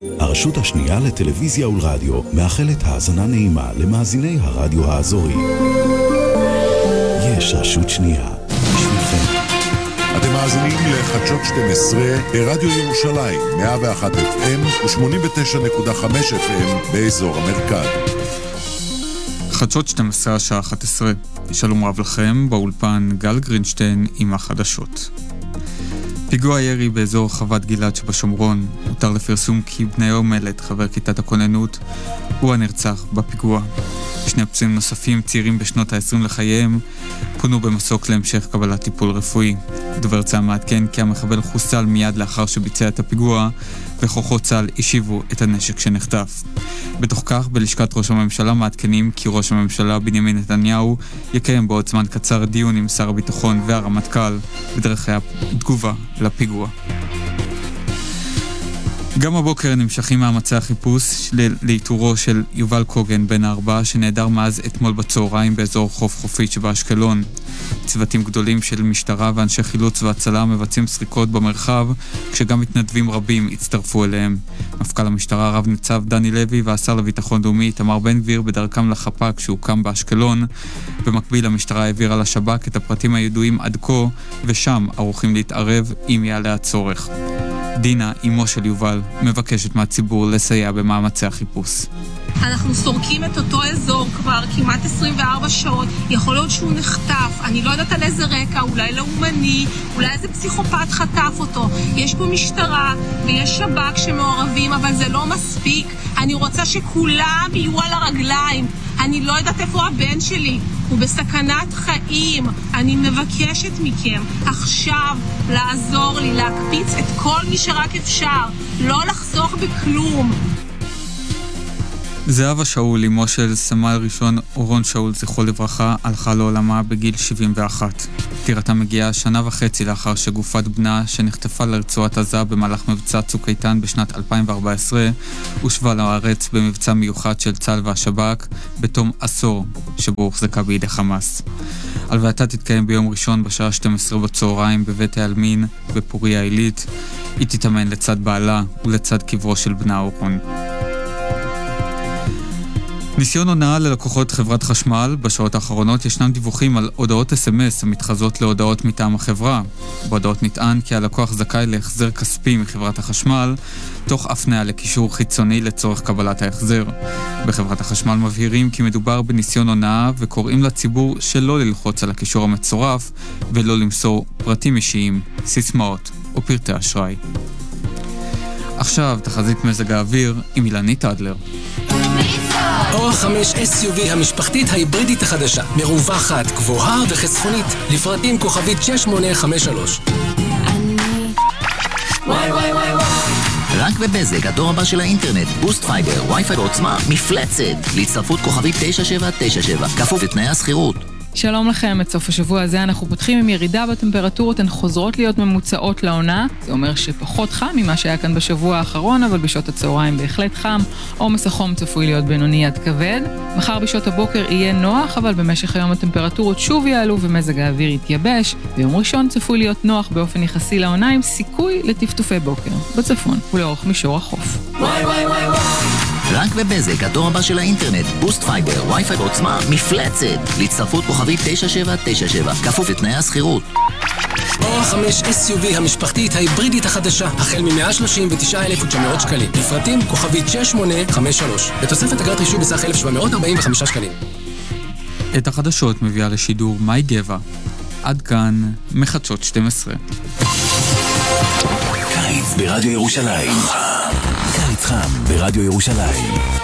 הרשות השנייה לטלוויזיה ולרדיו מאחלת האזנה נעימה למאזיני הרדיו האזורי. יש רשות שנייה בשבילכם. אתם מאזינים לחדשות 12 ברדיו ירושלים, 101 FM ו-89.5 FM באזור המרכז. חדשות 12 השעה 11. שלום רב לכם, באולפן גל גרינשטיין עם החדשות. פיגוע ירי באזור חוות גלעד שבשומרון, הותר לפרסום כי בניו מלט, חבר כיתת הכוננות, הוא הנרצח בפיגוע. שני פצועים נוספים, צעירים בשנות ה-20 לחייהם, פונו במסוק להמשך קבלת טיפול רפואי. דובר צה"ל מעדכן כי המחבל חוסל מיד לאחר שביצע את הפיגוע, וכוחות צה"ל השיבו את הנשק שנחטף. בתוך כך, בלשכת ראש הממשלה מעדכנים כי ראש הממשלה בנימין נתניהו יקיים בעוד זמן קצר דיון עם שר הביטחון והרמטכ"ל בדרכי התגובה לפיגוע. גם הבוקר נמשכים מאמצי החיפוש לאיתורו של יובל קוגן בן 4 שנעדר מאז אתמול בצהריים באזור חוף חופית שבאשקלון. צוותים גדולים של משטרה ואנשי חילוץ והצלה מבצעים סריקות במרחב, כשגם מתנדבים רבים הצטרפו אליהם. מפכ"ל המשטרה רב ניצב דני לוי והשר לביטחון לאומי תמר בן גביר בדרכם לחפ"ק שהוקם באשקלון. במקביל המשטרה העבירה לשב"כ את הפרטים הידועים עד כה, ושם ערוכים להתערב אם יעלה הצורך. דינה, אמו של יובל, מבקשת מהציבור לסייע במאמצי החיפוש. אנחנו סורקים את אותו אזור כבר כמעט 24 שעות, יכול להיות שהוא נחטף, אני לא יודעת על איזה רקע, אולי לאומני, אולי איזה פסיכופת חטף אותו. יש פה משטרה ויש שב"כ שמעורבים, אבל זה לא מספיק. אני רוצה שכולם יהיו על הרגליים. אני לא יודעת איפה הבן שלי, הוא בסכנת חיים. אני מבקשת מכם עכשיו לעזור לי, להקפיץ את כל מי שרק אפשר, לא לחסוך בכלום. זהבה שאול, אמו של סמל ראשון אורון שאול, זכרו לברכה, הלכה לעולמה בגיל 71. פטירתה מגיעה 1.5 שנה לאחר שגופת בנה שנחטפה לרצועת עזה במהלך מבצע צוק איתן בשנת 2014 הושבה לארץ במבצע מיוחד של צה"ל והשב"כ בתום עשור שבו הוחזקה בידי חמאס. הלווייתה תתקיים ביום ראשון בשעה 12 בצהריים בבית העלמין בפוריה עילית. היא תתאמן לצד בעלה ולצד קברו של בנה אורון. ניסיון הונאה ללקוחות חברת חשמל. בשעות האחרונות ישנם דיווחים על הודעות SMS המתחזות להודעות מטעם החברה. בהודעות נטען כי הלקוח זכאי להחזר כספי מחברת החשמל, תוך הפניה לקישור חיצוני לצורך קבלת ההחזר. בחברת החשמל מבהירים כי מדובר בניסיון הונאה וקוראים לציבור שלא ללחוץ על הקישור המצורף ולא למסור פרטים אישיים, סיסמאות או פרטי אשראי. עכשיו תחזית מזג האוויר עם אילנית אדלר. אורח 5 SUV המשפחתית ההיברידית החדשה, מרווחת, גבוהה וחסכונית, לפרטים כוכבית 6853. רק בבזק, הדור הבא של האינטרנט, בוסט פייבר, וי-פיי בעוצמה, מפלצת, להצטרפות כוכבית 9797, כפוף לתנאי הסחירות. שלום לכם, את סוף השבוע הזה אנחנו פותחים עם ירידה בטמפרטורות, הן חוזרות להיות ממוצעות לעונה. זה אומר שפחות חם ממה שהיה כאן בשבוע האחרון, אבל בשעות הצהריים בהחלט חם. עומס החום צפוי להיות בינוני עד כבד. מחר בשעות הבוקר יהיה נוח, אבל במשך היום הטמפרטורות שוב יעלו ומזג האוויר יתייבש. ביום ראשון צפוי להיות נוח באופן יחסי לעונה עם סיכוי לטפטופי בוקר בצפון ולאורך מישור החוף. רק בבזק, הדור הבא של האינטרנט, בוסט פייבר, וי-פיי בעוצמה, מפלצת, להצטרפות כוכבית 9797, כפוף לתנאי הסחירות. אורח 5 SUV המשפחתית ההיברידית החדשה, החל מ-139,900 שקלים, לפרטים כוכבית 6853, בתוספת אגרת רישוי בסך 1,745 שקלים. את החדשות מביאה לשידור מאי גבע. עד כאן מחדשות 12. קיץ ברדיו ירושלים. קיץ חם ברדיו ירושלים.